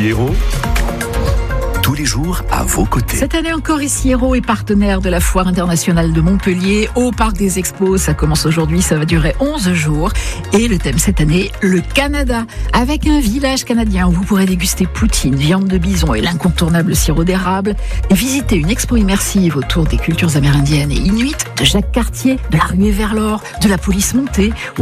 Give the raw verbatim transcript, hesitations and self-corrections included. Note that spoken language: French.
Hérault, tous les jours à vos côtés. Cette année encore, ici Hérault est partenaire de la Foire internationale de Montpellier au Parc des Expos. Ça commence aujourd'hui, ça va durer onze jours. Et le thème cette année, le Canada, avec un village canadien où vous pourrez déguster poutine, viande de bison et l'incontournable sirop d'érable. Visiter une expo immersive autour des cultures amérindiennes et inuites, de Jacques Cartier, de la ruée vers l'or, de la police montée, ou